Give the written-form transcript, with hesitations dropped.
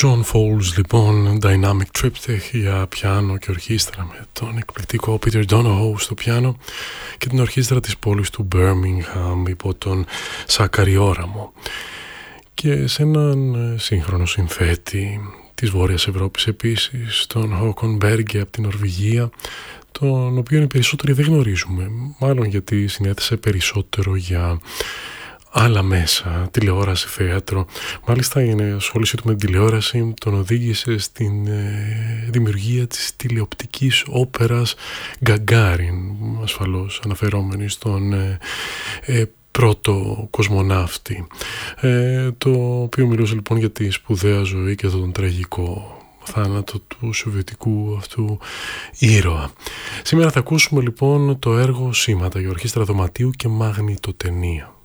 John Fowles λοιπόν, Dynamic Triptych για πιάνο και ορχήστρα με τον εκπληκτικό Peter Donohoe στο πιάνο και την ορχήστρα της πόλης του Birmingham υπό τον Σάκαρη Όραμο. Και σε έναν σύγχρονο συνθέτη της Βόρειας Ευρώπης επίσης, τον Håkon Berge από την Νορβηγία, τον οποίο οι περισσότεροι δεν γνωρίζουμε, μάλλον γιατί συνέθεσε περισσότερο για άλλα μέσα, τηλεόραση, θέατρο. Μάλιστα η ασχόλησή του με την τηλεόραση τον οδήγησε στην δημιουργία της τηλεοπτικής όπερας Γκαγκάριν, ασφαλώς αναφερόμενη στον πρώτο κοσμοναύτη, το οποίο μιλούσε λοιπόν για τη σπουδαία ζωή και τον τραγικό θάνατο του σοβιετικού αυτού ήρωα. Σήμερα θα ακούσουμε λοιπόν το έργο Σήματα για ορχήστρα δωματίου και μαγνητοτενία.